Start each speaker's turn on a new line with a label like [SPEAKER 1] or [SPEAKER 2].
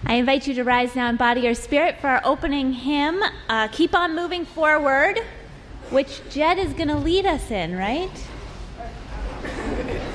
[SPEAKER 1] I invite you to rise now in body or spirit for our opening hymn, Keep On Moving Forward, which Jed is going to lead us in, right?